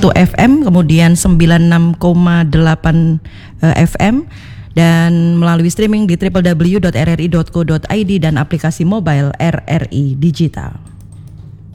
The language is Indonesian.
FM, kemudian 96,8 FM, dan melalui streaming di www.rri.co.id dan aplikasi mobile RRI Digital.